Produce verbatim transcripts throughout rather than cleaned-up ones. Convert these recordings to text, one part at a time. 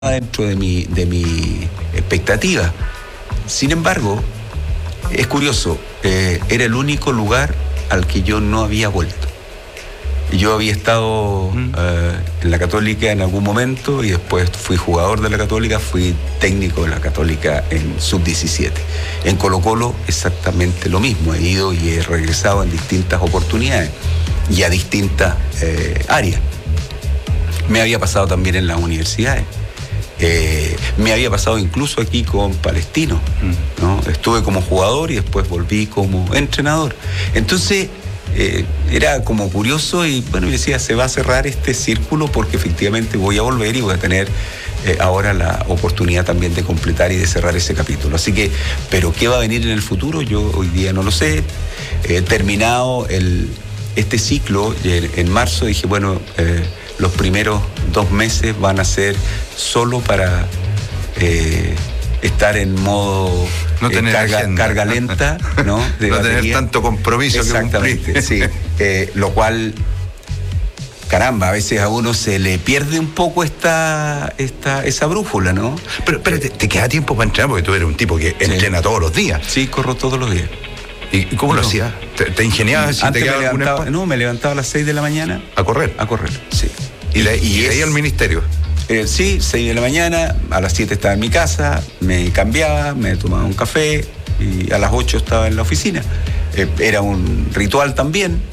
dentro de mi, de mi expectativa. Sin embargo, es curioso, eh, era el único lugar al que yo no había vuelto. Yo había estado mm. eh, en la Católica en algún momento y después fui jugador de la Católica, fui técnico de la Católica en sub diecisiete. En Colo-Colo exactamente lo mismo, he ido y he regresado en distintas oportunidades y a distintas eh, áreas. Me había pasado también en las universidades. Eh, me había pasado incluso aquí con Palestino, ¿no? Estuve como jugador y después volví como entrenador. Entonces eh, era como curioso y bueno, yo decía, se va a cerrar este círculo porque efectivamente voy a volver y voy a tener eh, ahora la oportunidad también de completar y de cerrar ese capítulo. Así que, pero ¿qué va a venir en el futuro? Yo hoy día no lo sé. He terminado el, este ciclo en, en marzo, dije, bueno, eh, los primeros dos meses van a ser solo para eh, estar en modo no eh, tener carga, carga lenta, ¿no? De no tener tanto compromiso. Exactamente, que sí. Eh, lo cual, caramba, a veces a uno se le pierde un poco esta, esta esa brújula, ¿no? Pero espérate, ¿te queda tiempo para entrenar? Porque tú eres un tipo que sí. entrena todos los días. Sí, corro todos los días. ¿Y cómo no. lo hacías? ¿Te, te ingeniabas? Si Antes te me levantaba, no, me levantaba a las seis de la mañana. ¿A correr? A correr, sí. ¿Y de, y y de ahí al ministerio? Eh, sí, seis de la mañana, a las siete estaba en mi casa, me cambiaba, me tomaba un café y a las ocho estaba en la oficina. Eh, era un ritual también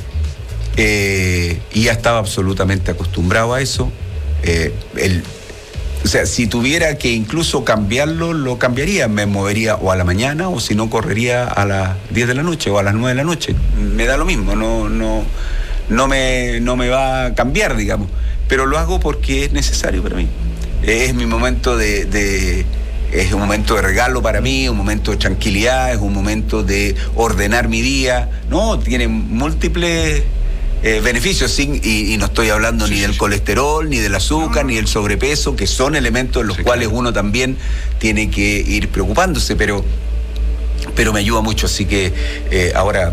eh, y ya estaba absolutamente acostumbrado a eso. Eh, el, o sea, si tuviera que incluso cambiarlo, lo cambiaría. Me movería o a la mañana o si no, correría a las diez de la noche o a las nueve de la noche. Me da lo mismo, no, no, no, me, no me va a cambiar, digamos. Pero lo hago porque es necesario para mí. Es mi momento de, de... Es un momento de regalo para mí, un momento de tranquilidad, es un momento de ordenar mi día. No, tiene múltiples eh, beneficios, sin, y, y no estoy hablando sí, ni sí, del sí. colesterol, ni del azúcar, no, no. ni del sobrepeso, que son elementos en los sí, cuales claro. uno también tiene que ir preocupándose, pero, pero me ayuda mucho. Así que eh, ahora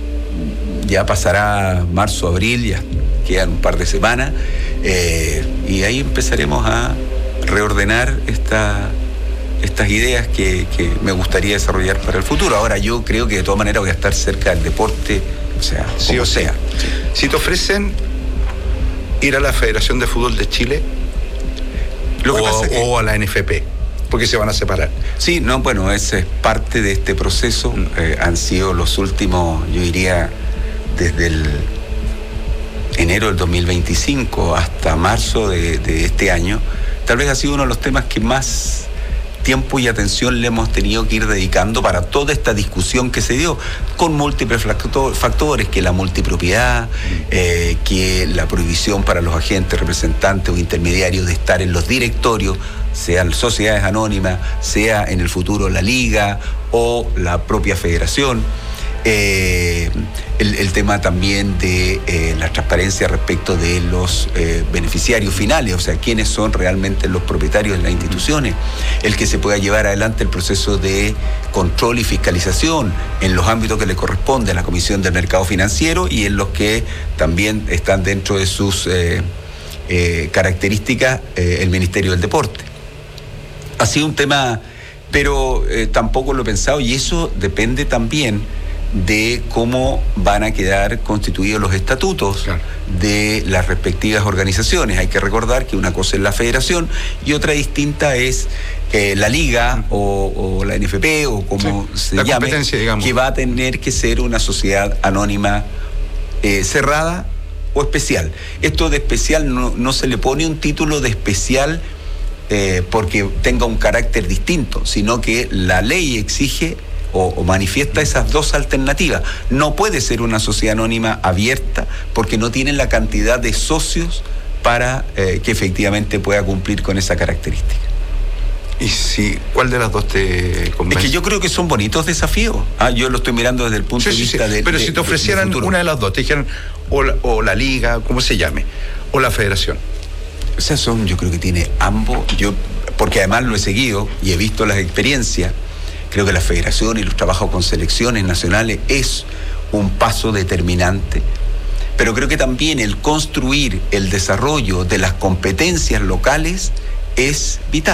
ya pasará marzo, abril, ya quedan un par de semanas. Eh, y ahí empezaremos a reordenar esta, estas ideas que, que me gustaría desarrollar para el futuro. Ahora yo creo que de todas maneras voy a estar cerca del deporte, o sea, sí, como o sea. Sí. Si te ofrecen ir a la Federación de Fútbol de Chile Lo que o, pasa es que, o a la N F P, porque se van a separar. Sí, no, bueno, esa es parte de este proceso. Mm. Eh, han sido los últimos, yo diría, desde el enero del dos mil veinticinco hasta marzo de, de este año, tal vez ha sido uno de los temas que más tiempo y atención le hemos tenido que ir dedicando para toda esta discusión que se dio, con múltiples factores, que la multipropiedad, eh, que la prohibición para los agentes, representantes o intermediarios de estar en los directorios, sean sociedades anónimas, sea en el futuro la liga o la propia federación. Eh, el, el tema también de eh, la transparencia respecto de los eh, beneficiarios finales, o sea, quiénes son realmente los propietarios de las instituciones, el que se pueda llevar adelante el proceso de control y fiscalización en los ámbitos que le corresponde a la Comisión del Mercado Financiero y en los que también están dentro de sus eh, eh, características eh, el Ministerio del Deporte. Ha sido un tema, pero eh, tampoco lo he pensado, y eso depende también de cómo van a quedar constituidos los estatutos claro. de las respectivas organizaciones. Hay que recordar que una cosa es la federación y otra distinta es eh, la liga o, o la N F P o como sí, se la llame, digamos. que va a tener que ser una sociedad anónima eh, cerrada o especial. Esto de especial no, no se le pone un título de especial eh, porque tenga un carácter distinto, sino que la ley exige O, o manifiesta esas dos alternativas. No puede ser una sociedad anónima abierta porque no tienen la cantidad de socios para eh, que efectivamente pueda cumplir con esa característica. ¿Y si cuál de las dos te convence? Es que yo creo que son bonitos desafíos. Ah, yo lo estoy mirando desde el punto sí, de vista sí, de... Pero de, si te ofrecieran de, de una de las dos, te dijeran o la, o la liga, como se llame, o la federación. O sea, son, yo creo que tiene ambos, yo porque además lo he seguido y he visto las experiencias. Creo que la federación y los trabajos con selecciones nacionales es un paso determinante, pero creo que también el construir el desarrollo de las competencias locales es vital.